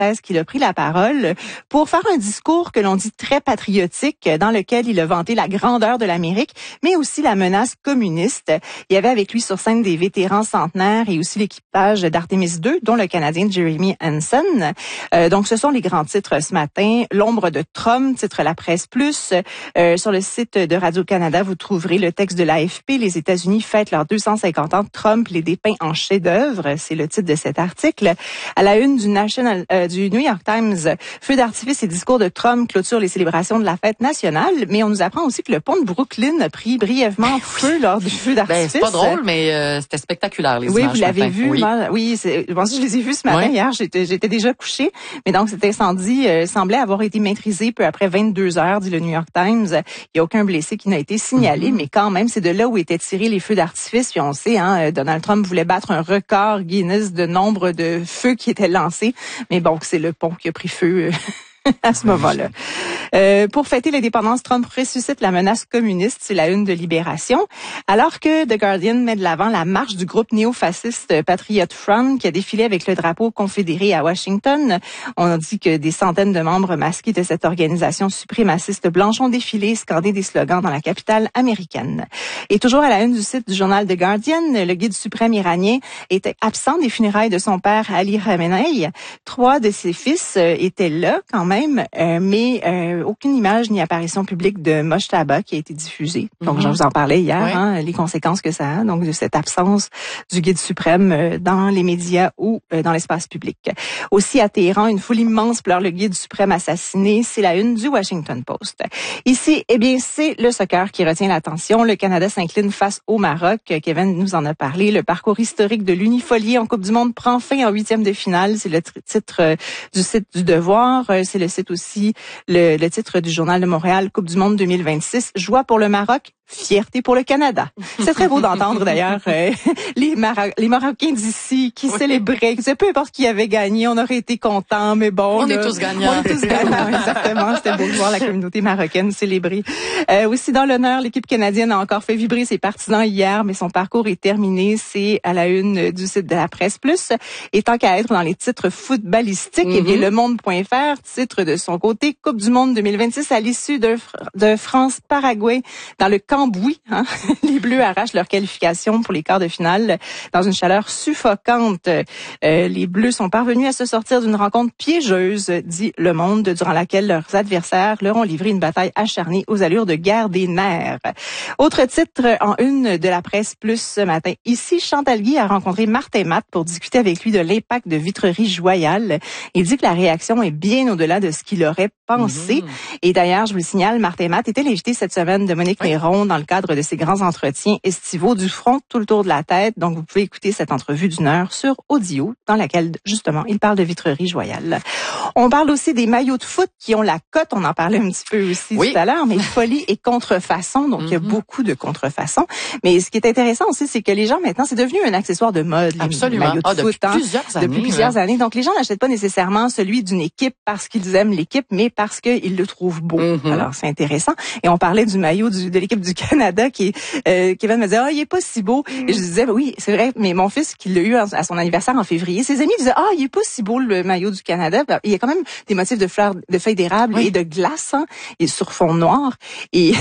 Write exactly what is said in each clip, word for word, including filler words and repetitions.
seize qu'il a pris la parole pour faire un discours que l'on dit très patriotique, dans lequel il a vanté la grandeur de l'Amérique, mais aussi la menace communiste. Il y avait avec lui sur scène des vétérans centenaires et aussi l'équipage d'Artemis deux, dont le Canadien Jeremy Hansen. Euh, donc, ce sont les grands titres ce matin. L'ombre de Trump, titre La Presse Plus. Euh, sur le site de Radio-Canada, vous trouverez le texte de l'A F P. Les États-Unis fêtent leurs deux cent cinquante ans. Trump les dépeint en chef-d'œuvre. C'est le titre de cet article. À la une du National, euh, du New York Times, feu d'artifice et discours de Trump clôturent les célébrations de la fête nationale. Mais on nous apprend aussi que le pont de Brooklyn a pris brièvement feu lors du feu d'artifice. Ben, c'est pas drôle, mais euh, c'était spectaculaire, les oui, images. Oui, vous l'avez matin. vu. Oui, moi, oui c'est, bon, je les ai vus ce matin. Oui. Hier, j'étais, j'étais déjà couchée. Mais donc, cet incendie euh, semblait avoir été maîtrisé peu après vingt-deux heures, dit le New York Times. Il n'y a aucun blessé qui n'a été signalé, mm-hmm. mais quand même, c'est de là où étaient tirés les feux d'artifice. Puis on sait, hein, Donald Trump voulait battre un record Guinness de nombre de feux qui étaient lancés. Mais bon, c'est le pont qui a pris feu à ce moment-là. Euh, pour fêter l'indépendance, Trump ressuscite la menace communiste, c'est la une de Libération. Alors que The Guardian met de l'avant la marche du groupe néo-fasciste Patriot Front qui a défilé avec le drapeau confédéré à Washington. On dit que des centaines de membres masqués de cette organisation suprémaciste blanche ont défilé, scandé des slogans dans la capitale américaine. Et toujours à la une du site du journal The Guardian, le guide suprême iranien était absent des funérailles de son père Ali Khamenei. Trois de ses fils étaient là quand même, euh, mais euh, aucune image ni apparition publique de Mojtaba qui a été diffusée. Donc, mm-hmm. je vous en parlais hier, ouais. hein, les conséquences que ça a, donc de cette absence du guide suprême dans les médias ou dans l'espace public. Aussi à Téhéran, une foule immense pleure le guide suprême assassiné. C'est la une du Washington Post. Ici, eh bien, c'est le soccer qui retient l'attention. Le Canada s'incline face au Maroc. Kevin nous en a parlé. Le parcours historique de l'Unifolier en Coupe du Monde prend fin en huitième de finale. C'est le titre du site du Devoir. C'est le site aussi, le, le titre du Journal de Montréal, Coupe du Monde deux mille vingt-six. Joie pour le Maroc, fierté pour le Canada. C'est très beau d'entendre d'ailleurs euh, les, Maro- les Marocains d'ici qui oui. célébraient. Peu importe qui avait gagné, on aurait été contents, mais bon. On là, est tous gagnants. On est tous gagnants, exactement. C'était beau de voir la communauté marocaine célébrer. Euh, aussi dans l'honneur, l'équipe canadienne a encore fait vibrer ses partisans hier, mais son parcours est terminé. C'est à la une du site de la Presse Plus. Et tant qu'à être dans les titres footballistiques, mm-hmm. eh bien, le monde point f r titre de son côté Coupe du Monde deux mille vingt-six à l'issue de, de France-Paraguay dans le Cambouis. Hein? Les Bleus arrachent leur qualification pour les quarts de finale dans une chaleur suffocante. Euh, les Bleus sont parvenus à se sortir d'une rencontre piégeuse, dit Le Monde, durant laquelle leurs adversaires leur ont livré une bataille acharnée aux allures de guerre des nerfs. Autre titre en une de la Presse Plus ce matin. Ici, Chantal Guy a rencontré Martin Matt pour discuter avec lui de l'impact de Vitrerie-Joyal. Il dit que la réaction est bien au-delà de ce qu'il aurait pensé. Mmh. Et d'ailleurs, je vous le signale, Martin Matt était l'invité cette semaine de Monique oui. Néron dans le cadre de ses grands entretiens estivaux du front tout le tour de la tête. Donc, vous pouvez écouter cette entrevue d'une heure sur audio dans laquelle, justement, il parle de Vitrerie-Joyal. On parle aussi des maillots de foot qui ont la cote. On en parlait un petit peu aussi oui. tout à l'heure, mais folie et contrefaçon. Donc, mm-hmm. il y a beaucoup de contrefaçons. Mais ce qui est intéressant aussi, c'est que les gens, maintenant, c'est devenu un accessoire de mode, les Absolument. maillots de ah, foot. Depuis hein, plusieurs années. Depuis plusieurs là. années. Donc, les gens n'achètent pas nécessairement celui d'une équipe parce qu'ils aiment l'équipe, mais parce qu'ils le trouvent beau. Mm-hmm. Alors, c'est intéressant. Et on parlait du maillot du, de l'équipe du Canada qui, euh, Kevin me disait, ah, oh, il est pas si beau. Mm. Et je disais, ben oui, c'est vrai, mais mon fils qui l'a eu à son anniversaire en février, ses amis disaient, ah, oh, il est pas si beau le maillot du Canada. Il y a quand même des motifs de fleurs, de feuilles d'érable oui. et de glace, hein, et sur fond noir. Et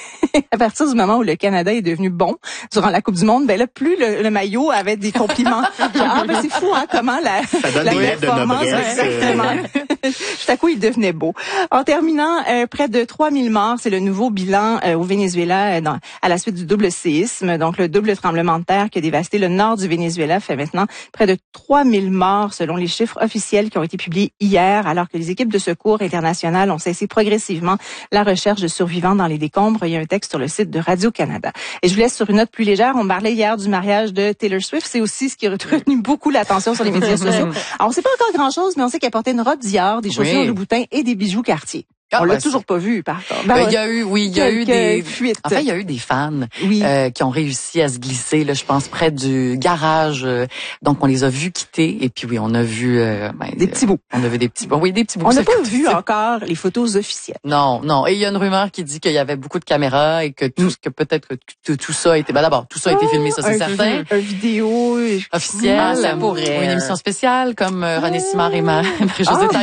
à partir du moment où le Canada est devenu bon durant la Coupe du Monde, ben là, plus le, le maillot avait des compliments. Genre, ah, ben c'est fou, hein, comment la, ça donne la des performance, de noblesse, exactement. Tout à coup, il devenait beau. En terminant, euh, près de trois mille morts, c'est le nouveau bilan euh, au Venezuela euh, dans, à la suite du double séisme. Donc, le double tremblement de terre qui a dévasté le nord du Venezuela fait maintenant près de trois mille morts selon les chiffres officiels qui ont été publiés hier, alors que les équipes de secours internationales ont cessé progressivement la recherche de survivants dans les décombres. Il y a un texte sur le site de Radio-Canada. Et je vous laisse sur une note plus légère. On parlait hier du mariage de Taylor Swift. C'est aussi ce qui a retenu beaucoup l'attention sur les médias sociaux. Alors, on sait pas encore grand-chose, mais on sait qu'elle portait une robe Dior, des chaussures oui. Louboutin et des bijoux Cartier. Ah, on l'a ben, toujours c'est... pas vu, par contre. Ben, il y a eu, oui, il y a eu des fuites. En fait, il y a eu des fans oui. euh, qui ont réussi à se glisser, là, je pense, près du garage. Euh, donc, on les a vus quitter. Et puis, oui, on a vu euh, ben, des petits bouts. On a vu des petits bouts. Oui, des petits bouts. On n'a pas vu encore les photos officielles. Non, non. Et il y a une rumeur qui dit qu'il y avait beaucoup de caméras et que tout, mm. que peut-être que tout, tout ça a été. Ben d'abord, tout ça a été filmé, ça c'est un, certain. Un vidéo officiel, ça pourrait. Une émission spéciale comme euh, René Simard et Marie-Josée.